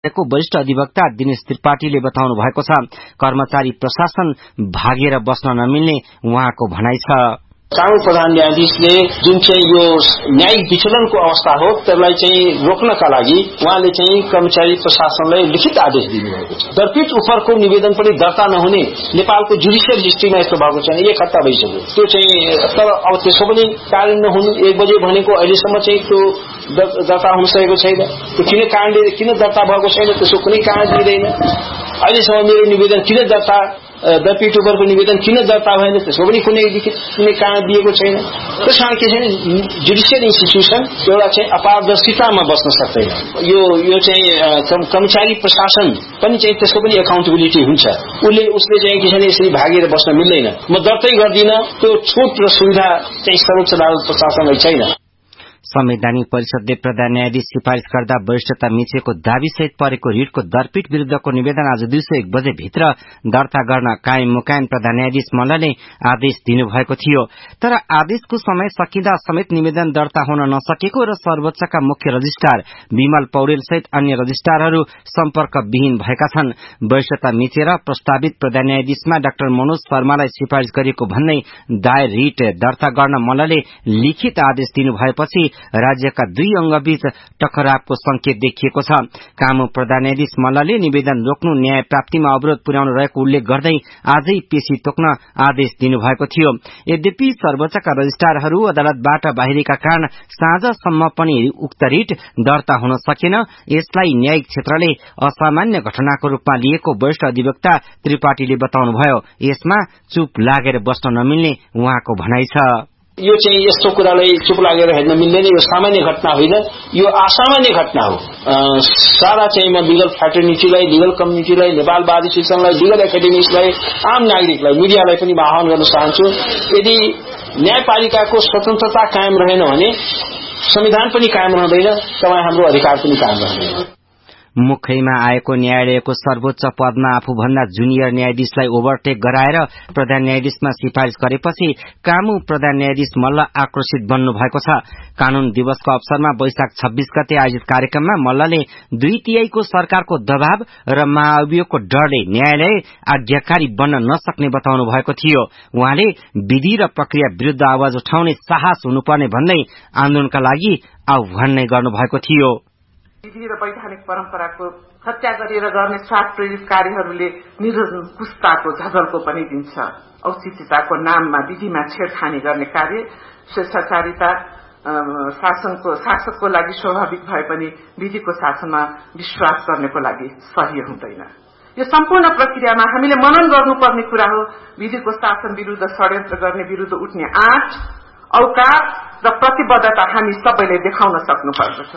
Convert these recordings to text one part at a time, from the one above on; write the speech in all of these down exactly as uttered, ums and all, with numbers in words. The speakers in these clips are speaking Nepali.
को वरिष्ठ अधिवक्ता दिनेश त्रिपाठीले बताउनु भएको छ। कर्मचारी प्रशासन भागेर बस्न नमिल्ने उहाँको भनाइ छ। कानून प्रधान न्यायाधीशले जुन चाहिँ यो न्यायिक विचलनको अवस्था हो त्यसलाई चाहिँ रोक्नका लागि उहाँले चाहिँ कर्मचारी प्रशासनलाई लिखित आदेश दिनुभएको छ। दरपीठ उपरको निवेदन पनि दर्ता नहुने नेपालको जुडिसियल हिस्ट्रीमा यस्तो भएको छैन। एक हप्ता भइसक्यो त्यो चाहिँ, तर अब त्यसो पनि कार्य नहुनु एक बजे भनेको अहिलेसम्म चाहिँ त्यो दर्ता हुन सकेको छैन। त्यो किन कारणले किन दर्ता भएको छैन त्यसको कुनै कारण दिँदैन। अहिलेसम्म मेरो निवेदन किन दर्ता दरपीठ उपरको निवेदन किन दर्ता भएन त्यसको पनि कुनै कुनै कारण दिएको छैन। त्यस कारण के छ भने जुडिसियल इन्स्टिट्युसन एउटा चाहिँ अपारदर्शितामा बस्न सक्दैन। यो यो चाहिँ कर्मचारी प्रशासन पनि चाहिँ त्यसको पनि एकाउन्टेबिलिटी हुन्छ। उसले उसले चाहिँ के छ भने यसरी भागेर बस्न मिल्दैन। म दर्तै गर्दिन, त्यो छुट र सुविधा चाहिँ सर्वोच्च अदालत प्रशासनलाई छैन। संवैधानिक परिषदले प्रधान न्यायाधीश सिफारिश गर्दा वरिष्ठता मिचेको दाबीसहित परेको रिटको दरपीठ विरुद्धको निवेदन आज दिउँसो एक बजे भित्र दर्ता गर्न कायम मुकायम प्रधान न्यायाधीश मल्लले आदेश दिनुभएको थियो। तर आदेशको समय सकिँदा समेत निवेदन दर्ता हुन नसकेको र सर्वोच्चका मुख्य रजिस्ट्रार विमल पौडेल सहित अन्य रजिस्ट्रारहरू सम्पर्कविहीन भएका छन्। वरिष्ठता मिचेर प्रस्तावित प्रधान न्यायाधीशमा डाक्टर मनोज शर्मालाई सिफारिश गरिएको भन्दै दायर रिट दर्ता गर्न मल्लले लिखित आदेश दिनु भएपछि राज्यका दुई अंगबीच टकरावको संकेत देखिएको छ। कानून प्रधान न्यायाधीश मल्लले निवेदन रोक्नु न्याय प्राप्तिमा अवरोध पुर्याउनु रहेको उल्लेख गर्दै आजै पेशी तोक्न आदेश दिनुभएको थियो। यद्यपि सर्वोच्चका रजिस्ट्रारहरू अदालतबाट बाहिरका कारण साँझसम्म पनि उक्त रिट दर्ता हुन सकेन। यसलाई न्यायिक क्षेत्रले असामान्य घटनाको रूपमा लिएको वरिष्ठ अधिवक्ता त्रिपाठीले बताउनुभयो। यसमा चुप लागेर बस्न नमिल्ने उहाँको भनाइ छ। यो चाहिँ यस्तो कुरालाई चुप लागेर हेर्न मिल्दैन। यो सामान्य घटना होइन, यो असामान्य घटना हो। सारा चाहिँ म लिगल फ्याटर्निटीलाई, लिगल कम्युनिटीलाई, नेपाल बार एसोसिएसनलाई, लिगल एकाडेमिक्सलाई, आम नागरिकलाई, मिडियालाई पनि आह्वान गर्न चाहन्छु। यदि न्यायपालिकाको स्वतन्त्रता कायम रहेन भने संविधान पनि कायम रहँदैन, तपाईँ हाम्रो अधिकार पनि कायम रहँदैन। मुखैमा आएको न्यायालयको सर्वोच्च पदमा आफूभन्दा जुनियर न्यायाधीशलाई ओभरटेक गराएर प्रधान न्यायाधीशमा सिफारिश गरेपछि कानून प्रधान न्यायाधीश मल्ल आक्रोशित बन्नु भएको छ। कानून दिवसको अवसरमा वैशाख छब्बीस गते आयोजित कार्यक्रममा मल्लले दुई तिहाईको सरकारको दबाव र महाअभियोगको डरले न्यायालय आज्ञाकारी बन्न नसक्ने बताउनु भएको थियो। उहाँले विधि र प्रक्रिया विरूद्ध आवाज उठाउने साहस हुनुपर्ने भन्दै आन्दोलनका लागि आह्वान नै गर्नुभएको थियो। विधि र वैधानिक परम्पराको हत्या गरेर गर्ने स्वार्थ प्रेरित कार्यहरूले निरञ्जन पुस्ताको झझल्को पनि दिन्छ। औचित्यताको नाममा विधिमा छेडखानी गर्ने कार्य स्वेच्छाचारिता शासनको शासकको लागि स्वाभाविक भए पनि विधिको शासनमा विश्वास गर्नेको लागि सही हुँदैन। यो सम्पूर्ण प्रक्रियामा हामीले मनन गर्नुपर्ने कुरा हो। विधिको शासन विरूद्ध षड्यन्त्र गर्ने विरूद्ध उठ्ने आँट, औकात र प्रतिबद्धता हामी सबैले देखाउन सक्नुपर्दछ।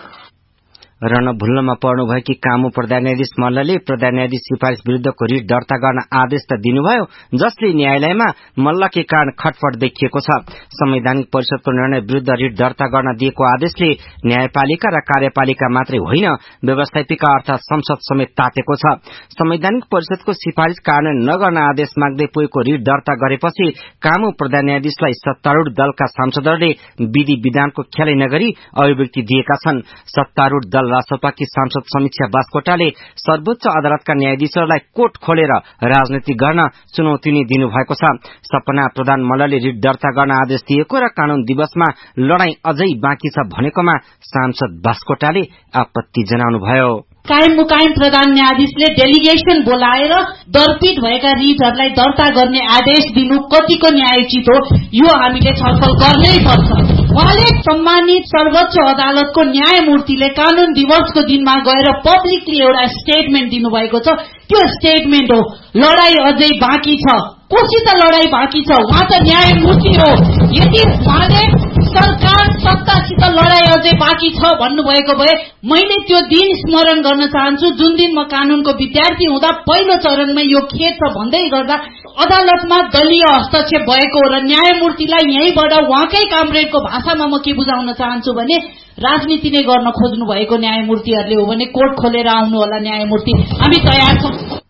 रणभुल्लमा पर्नुभएकी कानून प्रधान न्यायाधीश मल्लले प्रधान न्यायाधीश सिफारिश विरूद्धको रिट दर्ता गर्न आदेश त दिनुभयो, जसले न्यायालयमा मल्लकै कारण खटपट देखिएको छ। संवैधानिक परिषदको निर्णय विरूद्ध रिट दर्ता गर्न दिएको आदेशले न्यायपालिका र कार्यपालिका मात्रै होइन, व्यवस्थापिका अर्थात संसद समेत तातेको छ। संवैधानिक परिषदको सिफारिश कार्यान्वयन नगर्न आदेश माग्दै पुगेको रिट दर्ता गरेपछि कानून प्रधान न्यायाधीशलाई सत्तारूढ़ दलका सांसदहरूले विधि विधानको ख्यालै नगरी अभिव्यक्ति दिएका छन्। सत्तारूढ़ दल रासपाकी सांसद समीक्षा बास्कोटाले सर्वोच्च अदालतका न्यायाधीशहरूलाई कोट खोलेर राजनीति गर्न चुनौती नै दिनुभएको छ। सपना प्रधान मल्लले रिट दर्ता गर्न आदेश दिएको र कानून दिवसमा लडाई अझै बाँकी छ भनेकोमा सांसद बास्कोटाले आपत्ति जनाउनुभयो। कायम मुकायम प्रधान न्यायाधीशले डेलिगेशन बोलाएर दरपीठ भएका रिटहरूलाई दर्ता गर्ने आदेश दिनु कतिको न्यायोचित हो, यो हामीले छलफल गर्नै पर्छ। उहाँले सम्मानित सर्वोच्च अदालतको न्यायमूर्तिले कानून दिवसको दिनमा गएर पब्लिकली एउटा स्टेटमेन्ट दिनुभएको छ। त्यो स्टेटमेन्ट हो लडाई अझै बाँकी छ। कोसित लडाई बाँकी छ, उहाँ त न्यायमूर्ति हो। यदि उहाँले सरकार सत्तासित लडाई अझै बाँकी छ भन्नुभएको भए मैले त्यो दिन स्मरण गर्न चाहन्छु जुन दिन म कानूनको विद्यार्थी हुँदा पहिलो चरणमै यो खेद छ भन्दै गर्दा अदालतमा दलीय हस्तक्षेप भएको र न्यायमूर्तिलाई यहीँबाट उहाँकै कामरेडको भाषामा म के बुझाउन चाहन्छु भने राजनीति नै गर्न खोज्नु भएको न्यायमूर्तिहरूले हो भने कोर्ट खोलेर आउनु होला न्यायमूर्ति, हामी तयार छौं।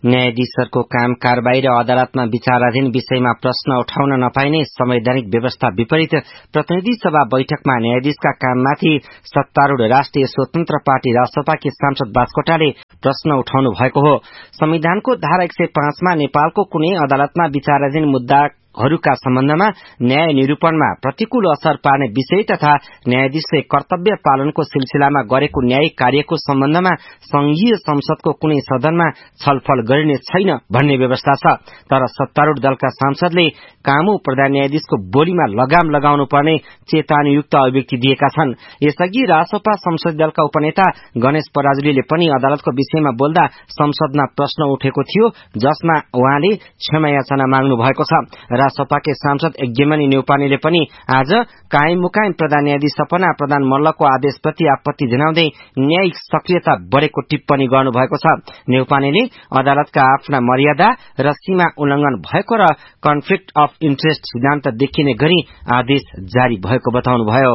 न्यायाधीशहरूको काम कारबाही र अदालतमा विचाराधीन विषयमा प्रश्न उठाउन नपाइने संवैधानिक व्यवस्था विपरीत प्रतिनिधि सभा बैठकमा न्यायाधीशका काममाथि सत्तारूढ़ राष्ट्रिय स्वतन्त्र पार्टी रासपाकी सांसद बास्कोटाले प्रश्न उठाउनु भएको हो। संविधानको धारा एक सय पाँचमा नेपालको कुनै अदालतमा विचाराधीन मुद्दाहरूका सम्बन्धमा न्याय निरूपणमा प्रतिकूल असर पार्ने विषय तथा न्यायाधीशले कर्तव्य पालनको सिलसिलामा गरेको न्यायिक कार्यको सम्बन्धमा संघीय संसदको कुनै सदनमा छलफल गरिने छैन भन्ने व्यवस्था छ। तर सत्तारूढ़ दलका सांसदले कामु प्रधान न्यायाधीशको बोलीमा लगाम लगाउनु पर्ने चेतावनीयुक्त अभिव्यक्ति दिएका छन्। यसअघि रासपा संसदीय दलका उपनेता गणेश पराजुलीले पनि अदालतको विषयमा बोल्दा संसदमा प्रश्न उठेको थियो, जसमा उहाँले क्षमा याचना माग्नु भएको छ। रासपाके सांसद यज्ञमणि न्यौपानेले पनि आज कायम मुकायम प्रधान न्यायाधीश सपना प्रधान मल्लको आदेशप्रति आपत्ति जनाउँदै न्यायिक सक्रियता बढेको टिप्पणी गर्नुभएको छ। न्यौपानेले अदालतका आफ्ना मर्यादा र सीमा उल्लंघन भएको र कन्फ्लिक्ट अफ इन्ट्रेस्ट सिद्धान्त देखिने गरी आदेश जारी भएको बताउनुभयो।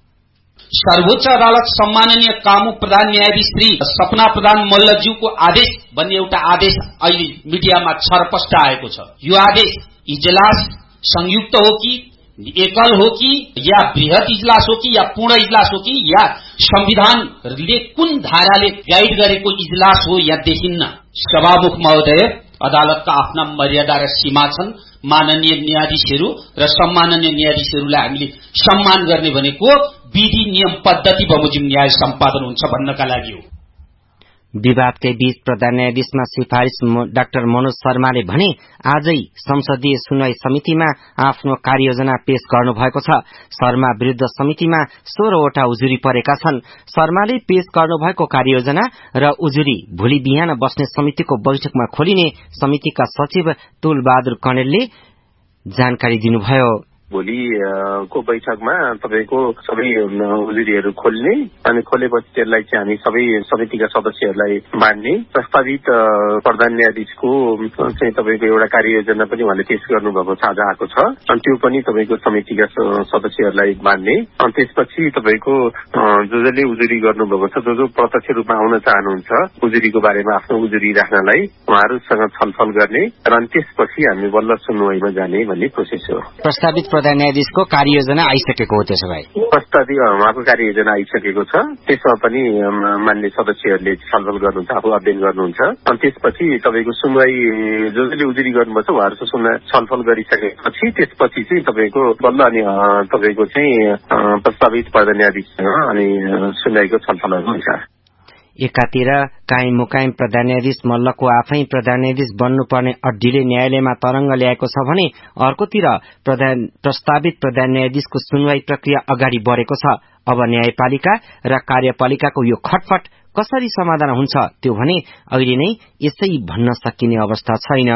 सर्वोच्च अदालत सम्माननीय कामु प्रधान न्यायाधीश श्री सपना प्रधान मल्लज्यूको आदेश भन्ने एउटा आदेश अहिले मिडियामा छरपष्ट आएको छ। यो आदेश इजलास संयुक्त हो कि एकल हो कि या बृहत इजलास हो कि या पूर्ण इजलास हो कि या संविधानले कुन धाराले गाइड गरेको इजलास हो या देखिन्न। सभामुख महोदय, अदालतका आफ्ना मर्यादा र सीमा छन्। माननीय न्यायाधीशहरू र सम्माननीय न्यायाधीशहरूलाई हामीले सम्मान गर्ने भनेको विधि नियम पद्धति बमोजिम न्याय सम्पादन हुन्छ भन्नका लागि हो। विवादकै बीच प्रधान न्यायाधीशमा सिफारिश डाक्टर मनोज शर्माले भने आजै संसदीय सुनवाई समितिमा आफ्नो कार्ययोजना पेश गर्नुभएको छ। शर्मा विरुद्ध समितिमा सोह्रवटा उजुरी परेका छन्। शर्माले पेश गर्नुभएको कार्ययोजना र उजुरी भोलि बिहान बस्ने समितिको बैठकमा खोलिने समितिका सचिव तुलबहादुर कणेलले जानकारी दिनुभयो। भोलिको बैठकमा तपाईको सबै उजुरीहरू खोल्ने अनि खोलेपछि त्यसलाई चाहिँ हामी सबै समितिका सदस्यहरूलाई बाँड्ने। प्रस्तावित प्रधान न्यायाधीशको चाहिँ तपाईको एउटा कार्ययोजना पनि उहाँले पेश गर्नुभएको छ, आज आएको छ। अनि त्यो पनि तपाईको समितिका सदस्यहरूलाई बाँड्ने। अनि त्यसपछि तपाईको जो जसले उजुरी गर्नुभएको छ, जो जो प्रत्यक्ष रूपमा आउन चाहनुहुन्छ उजुरीको बारेमा आफ्नो उजुरी राख्नलाई उहाँहरूसँग छलफल गर्ने र अनि त्यसपछि हामी बल्ल सुनवाईमा जाने भन्ने प्रोसेस हो। प्रस्तावित प्रधान न्यायाधीशको कार्ययोजना आइसकेको हो। त्यसो भए प्रस्तावित उहाँको कार्ययोजना आइसकेको छ। त्यसमा पनि मान्य सदस्यहरूले छलफल गर्नुहुन्छ, आफू अध्ययन गर्नुहुन्छ। अनि त्यसपछि तपाईँको सुनवाई जो जसले उजुरी गर्नुभएको छ उहाँहरूको सुनवाई छलफल गरिसकेपछि त्यसपछि चाहिँ तपाईँको बल्ल अनि तपाईँको चाहिँ प्रस्तावित प्रधान न्यायाधीशसँग अनि सुनवाईको छलफलहरू हुन्छ। एकातिर कायम मुकायम प्रधान न्यायाधीश मल्लको आफै प्रधान न्यायाधीश बन्नुपर्ने अड्डीले न्यायालयमा तरंग ल्याएको छ भने अर्कोतिर प्रधान प्रस्तावित प्रधान न्यायाधीशको सुनवाई प्रक्रिया अगाडि बढेको छ। अब न्यायपालिका र कार्यपालिकाको यो खटपट कसरी समाधान हुन्छ त्यो भने अहिले नै यसै भन्न सकिने अवस्था छैन।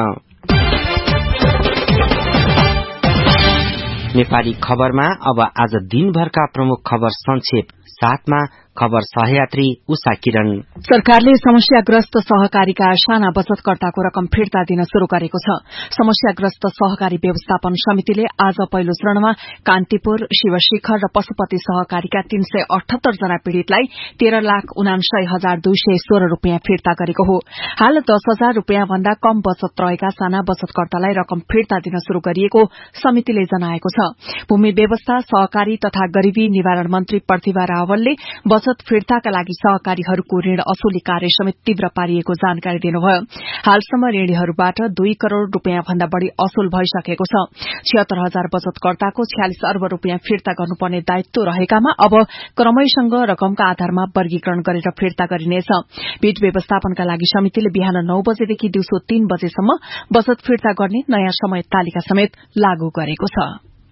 नेपाली खबरमा अब आज दिनभरका प्रमुख खबर संक्षेप साथमा खबर सहयात्री उषा किरण। सरकारले समस्याग्रस्त सहकारीका साना बचतकर्ताको रकम फिर्ता दिन शुरू गरेको छ। समस्याग्रस्त सहकारी व्यवस्थापन समितिले आज पहिलो चरणमा कान्तिपुर, शिवशिखर र पशुपति सहकारीका तीन सय अठहत्तर जना पीड़ितलाई तेह्र लाख उनासय हजार दुई सय सोह्र रूपियाँ फिर्ता गरेको हो। हाल दस हजार रूपियाँ भन्दा कम बचत रहेका साना बचतकर्तालाई रकम फिर्ता दिन शुरू गरिएको समितिले जनाएको छ। भूमि व्यवस्था, सहकारी तथा गरीबी निवारण मन्त्री प्रतिभा रावलले बचत फिर्ताका लागि सहकारीहरूको ऋण असुली कार्य समेत तीव्र पारिएको जानकारी दिनुभयो। हालसम्म ऋणीहरूबाट दुई करोड़ रूपियाँ भन्दा बढ़ी असुल भइसकेको छ। छिहत्तर हजार बचतकर्ताको छयालिस अर्ब रूपियाँ फिर्ता गर्नुपर्ने दायित्व रहेकामा अब क्रमैसँग रकमका आधारमा वर्गीकरण गरेर फिर्ता गरिनेछ। बीज व्यवस्थापनका लागि समितिले बिहान नौ बजेदेखि दिउँसो तीन बजेसम्म बचत फिर्ता गर्ने नयाँ समय तालिका समेत लागू गरेको छ।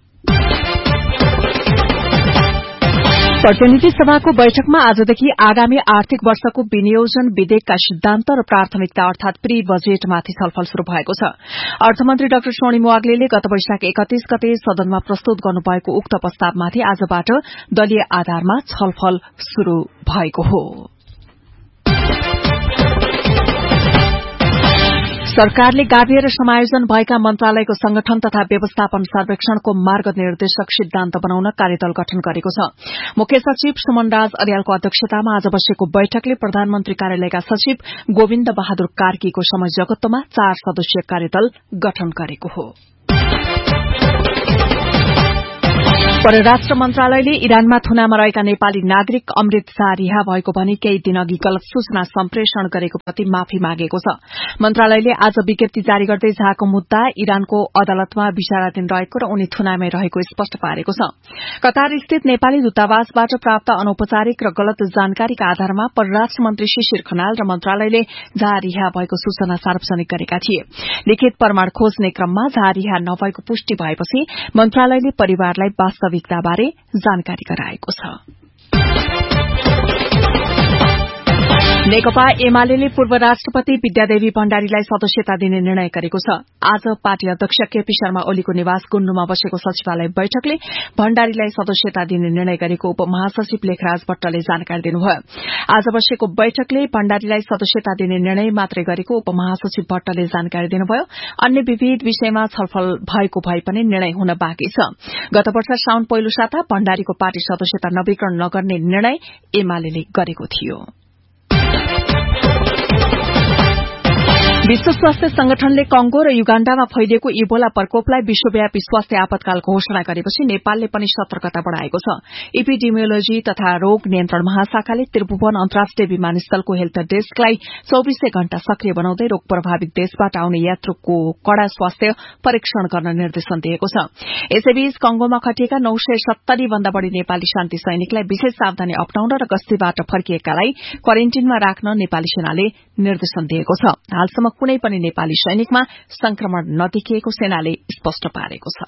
प्रतिनिधि सभाको बैठकमा आजदेखि आगामी आर्थिक वर्षको विनियोजन विधेयकका सिद्धान्त र प्राथमिकता अर्थात प्री बजेटमाथि छलफल शुरू भएको छ। अर्थमन्त्री डाक्टर स्वर्णिम वाग्लेले गत वैशाख एकतीस गते सदनमा प्रस्तुत गर्नुभएको उक्त प्रस्तावमाथि आजबाट दलीय आधारमा छलफल शुरू भएको हो। सरकारले गाभिएर समायोजन भएका मन्त्रालयको संगठन तथा व्यवस्थापन सर्वेक्षणको मार्गनिर्देशक सिद्धान्त बनाउन कार्यदल गठन गरेको छ। मुख्य सचिव सुमनराज अर्यालको अध्यक्षतामा आज बसेको बैठकले प्रधानमन्त्री कार्यालयका सचिव गोविन्द बहादुर कार्कीको संयोजकत्वमा चार सदस्यीय कार्यदल गठन गरेको हो। परराष्ट्र मन्त्रालयले इरानमा थुनामा रहेका नेपाली नागरिक अमृत शाह रिहा भएको भनी केही दिन अघि गलत सूचना सम्प्रेषण गरेको प्रति माफी मागेको छ। मन्त्रालयले आज विज्ञप्ति जारी गर्दै झाको मुद्दा इरानको अदालतमा विचाराधीन रहेको र उनी थुनामै रहेको स्पष्ट पारेको छ। कतार स्थित नेपाली दूतावासबाट प्राप्त अनौपचारिक र गलत जानकारीका आधारमा परराष्ट्र मन्त्री शिशिर खनाल र मन्त्रालयले झा रिहा भएको सूचना सार्वजनिक गरेका थिए। लिखित प्रमाण खोज्ने क्रममा झा रिहा नभएको पुष्टि भएपछि मन्त्रालयले परिवारलाई वास्तविकताबारे जानकारी गराएको छ। नेकपा एमाले पूर्व राष्ट्रपति विद्यादेवी भण्डारीलाई सदस्यता दिने निर्णय गरेको छ। आज पार्टी अध्यक्ष केपी शर्मा ओलीको निवास गुण्डुमा बसेको सचिवालय बैठकले भण्डारीलाई सदस्यता दिने निर्णय गरेको उपमहासचिव लेखराज भट्टले जानकारी दिनुभयो। आज बसेको बैठकले भण्डारीलाई सदस्यता दिने निर्णय मात्रै गरेको उपमहासचिव भट्टले जानकारी दिनुभयो। अन्य विविध विषयमा छलफल भएको भए पनि निर्णय हुन बाँकी छ। गत वर्ष साउन पहिलो साता भण्डारीको पार्टी सदस्यता नवीकरण नगर्ने निर्णय एमाले गरेको थियो। विश्व स्वास्थ्य संगठनले कंगो र युगाण्डामा फैलिएको इबोला प्रकोपलाई विश्वव्यापी स्वास्थ्य आपतकाल घोषणा गरेपछि नेपालले पनि सतर्कता बढ़ाएको छ। इपिडेमियोलोजी तथा रोग नियन्त्रण महाशाखाले त्रिभुवन अन्तर्राष्ट्रिय विमानस्थलको हेल्थ डेस्कलाई चौबीसै घण्टा सक्रिय बनाउँदै रोग प्रभावित देशबाट आउने यात्रुको कड़ा स्वास्थ्य परीक्षण गर्न निर्देशन दिएको छ। यसैबीच कंगोमा खटिएका नौ सय सत्तरी भन्दा बढ़ी नेपाली शान्ति सैनिकलाई विशेष सावधानी अपनाउन र गस्तीबाट फर्किएकालाई क्वारेन्टिनमा राख्न नेपाली सेनाले निर्देशन दिएको छ। हालसम्म कुनै पनि नेपाली सैनिकमा संक्रमण नदेखिएको सेनाले स्पष्ट पारेको छ।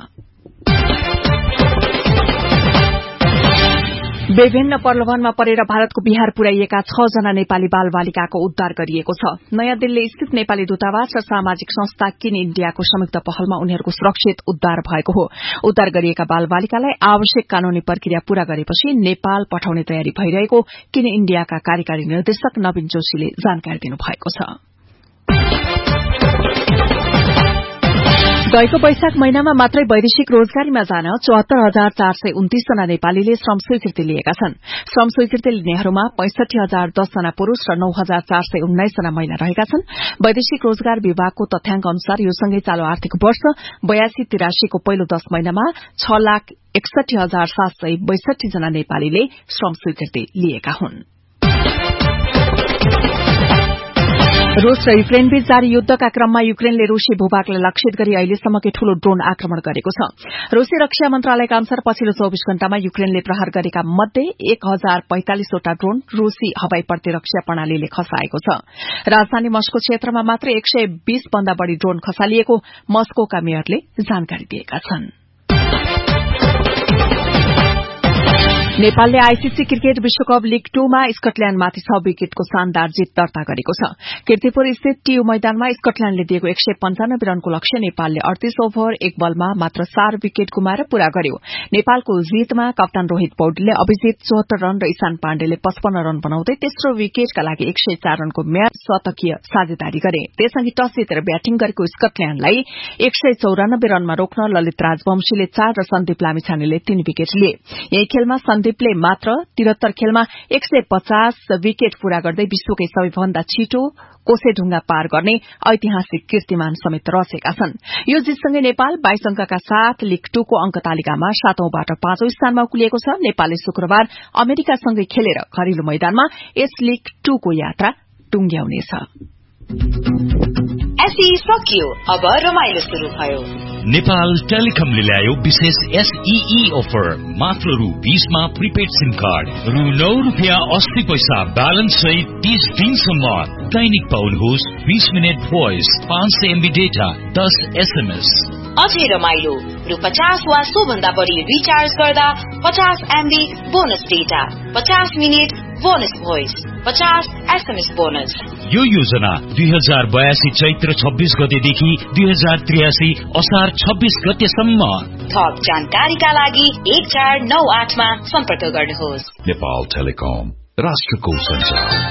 विभिन्न प्रलोभनमा परेर भारतको बिहार पुर्याइएका छ जना नेपाली बाल बालिकाको उद्धार गरिएको छ। नयाँ दिल्ली स्थित नेपाली दूतावास र सामाजिक संस्था किन इण्डियाको संयुक्त पहलमा उनीहरूको सुरक्षित उद्धार भएको हो। उद्धार गरिएका बाल बालिकालाई आवश्यक कानूनी प्रक्रिया पूरा गरेपछि नेपाल पठाउने तयारी भइरहेको किन इण्डियाका कार्यकारी निर्देशक नवीन जोशीले जानकारी दिनुभएको छ। गएको वैशाख महिनामा मात्रै वैदेशिक रोजगारीमा जान चौहत्तर हजार चार सय उन्तीस जना नेपालीले श्रम स्वीकृति लिएका छन्। श्रम स्वीकृति लिनेहरूमा पैंसठी हजार दस जना पुरूष र नौ हजार चार सय उन्नाइस जना महिला रहेका छन्। वैदेशिक रोजगार विभागको तथ्याङ्क अनुसार यो सँगै चालू आर्थिक वर्ष बयासी तिरासीको पहिलो दश महिनामा छ लाख एकसठी हजार सात सय बैसठी जना नेपालीले श्रम स्वीकृति लिएका हुन्। रूस र युक्रेनबीच जारी युद्धका क्रममा युक्रेनले रूसी भूभागलाई लक्षित गरी अहिलेसम्मकै ठूलो ड्रोन आक्रमण गरेको छ। रूसी रक्षा मन्त्रालयका अनुसार पछिल्लो चौबीस घण्टामा युक्रेनले प्रहार गरेका मध्ये एक हजार पैंतालिसवटा ड्रोन रूसी हवाई प्रतिरक्षा प्रणालीले खसाएको छ। राजधानी मस्को क्षेत्रमा मात्र एक सय बीस भन्दा बढ़ी ड्रोन खसालिएको मस्कोका मेयरले जानकारी दिएका छन्। नेपालले आईसीसी क्रिकेट विश्वकप लीग टूमा स्कटल्याण्डमाथि छ विकेटको शानदार जीत दर्ता गरेको छ। कीर्तिपुर स्थित टीयू मैदानमा स्कटल्याण्डले दिएको एक सय पञ्चानब्बे रनको लक्ष्य नेपालले अडतीस ओभर एक बलमा मात्र चार विकेट गुमाएर पूरा गर्यो। नेपालको जीतमा कप्तान रोहित पौडेलले अभिजित चौहत्तर रन र ईशान पाण्डेले पचपन्न रन बनाउँदै तेस्रो विकेटका लागि एक सय चार रनको म्याच शतकीय साझेदारी गरे। त्यसअघि टस जितेर ब्याटिङ गरेको स्कटल्याण्डलाई एक सय चौरानब्बे रनमा रोक्न ललित राजवंशीले चार र सन्दीप लामिछानेले तीन विकेट लिए। यही खेलमा सन्दीपले मात्र तिहत्तर खेलमा एक सय पचास विकेट पूरा गर्दै विश्वकै सबैभन्दा छिटो कोसेढुङ्गा पार गर्ने ऐतिहासिक कीर्तिमान समेत रचेका छन्। यो जितसँगै नेपाल बाइस अंकका साथ लीग टूको अंक तालिकामा सातौंबाट पाँचौं स्थानमा उक्लिएको छ। नेपालले शुक्रबार अमेरिकासँगै खेलेर घरेलु मैदानमा यस लीग टूको यात्रा टुंग्याउनेछ। एसई सकियो, अब रमाइलो शुरू भयो। नेपाल टेलिकमले ल्यायो विशेष एसईई अफर। मात्र रु बीसमा प्रिपेड सिम कार्ड, रु नौ रुपियाँ अस्सी पैसा ब्यालेन्स सहित तीस दिनसम्म दैनिक पाउनुहोस् बीस मिनट भोइस, पाँच सय एमबी डेटा, दस एसएमएस। अझै रमाइलो, रु पचास वा सो भन्दा बढ़ी रिचार्ज गर्दा पचास एमबी बोनस डेटा, पचास मिनट बोनस भोइस, पचास एसएमएस बोनस। यो योजना दुई हजार बयासी चैत्र छब्बीस गतेदेखि दुई हजार त्रियासी असार छब्बीस गतेसम्म। थप जानकारीका लागि एक चार नौ आठमा सम्पर्क गर्नुहोस्। नेपाल टेलिकम, राष्ट्रको संचार।